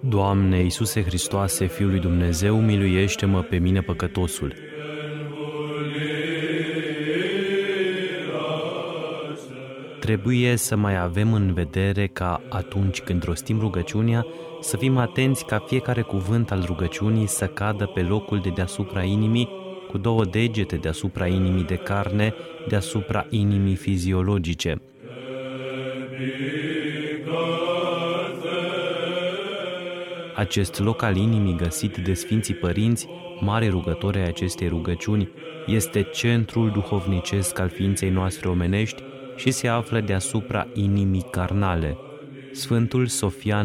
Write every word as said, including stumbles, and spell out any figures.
Doamne Iisuse Hristoase, Fiul lui Dumnezeu, miluiește-mă pe mine păcătosul. Trebuie să mai avem în vedere ca atunci când rostim rugăciunea, să fim atenți ca fiecare cuvânt al rugăciunii să cadă pe locul de deasupra inimii, cu două degete deasupra inimii de carne, deasupra inimii fiziologice. Acest loc al inimii găsit de Sfinții Părinți, mari rugători ai acestei rugăciuni, este centrul duhovnicesc al ființei noastre omenești și se află deasupra inimii carnale. Sfântul Sofian